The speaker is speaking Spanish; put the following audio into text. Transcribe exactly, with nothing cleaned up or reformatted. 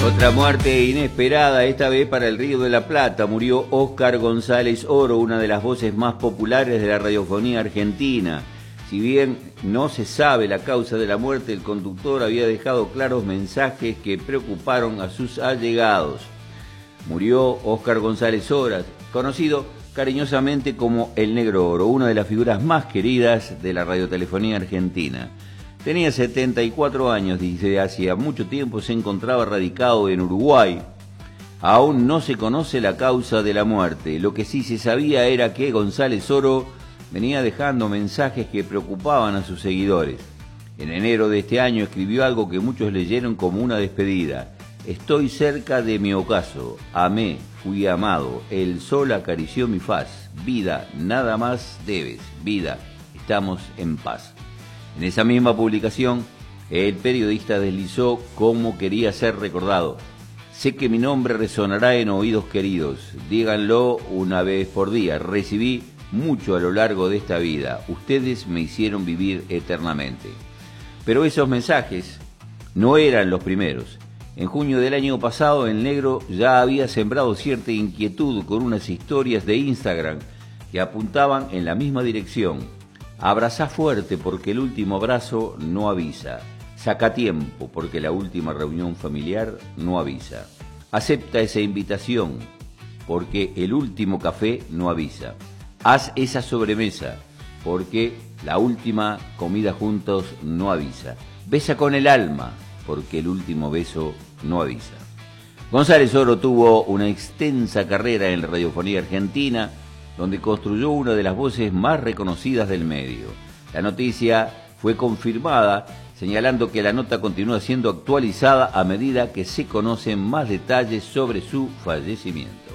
Otra muerte inesperada, esta vez para el Río de la Plata. Murió Óscar González Oro, una de las voces más populares de la radiofonía argentina. Si bien no se sabe la causa de la muerte, el conductor había dejado claros mensajes que preocuparon a sus allegados. Murió Óscar González Oro, conocido cariñosamente como El Negro Oro, una de las figuras más queridas de la radiotelefonía argentina. Tenía setenta y cuatro años y desde hacía mucho tiempo se encontraba radicado en Uruguay. Aún no se conoce la causa de la muerte. Lo que sí se sabía era que González Oro venía dejando mensajes que preocupaban a sus seguidores. En enero de este año escribió algo que muchos leyeron como una despedida. Estoy cerca de mi ocaso, amé, fui amado, el sol acarició mi faz. Vida, nada más debes, vida, estamos en paz. En esa misma publicación, el periodista deslizó cómo quería ser recordado. Sé que mi nombre resonará en oídos queridos, díganlo una vez por día. Recibí mucho a lo largo de esta vida, ustedes me hicieron vivir eternamente. Pero esos mensajes no eran los primeros. En junio del año pasado, el Negro ya había sembrado cierta inquietud con unas historias de Instagram que apuntaban en la misma dirección. Abrazá fuerte porque el último abrazo no avisa. Saca tiempo porque la última reunión familiar no avisa. Acepta esa invitación porque el último café no avisa. Haz esa sobremesa porque la última comida juntos no avisa. Besa con el alma porque el último beso no avisa. González Oro tuvo una extensa carrera en la radiofonía argentina, donde construyó una de las voces más reconocidas del medio. La noticia fue confirmada, señalando que la nota continúa siendo actualizada a medida que se conocen más detalles sobre su fallecimiento.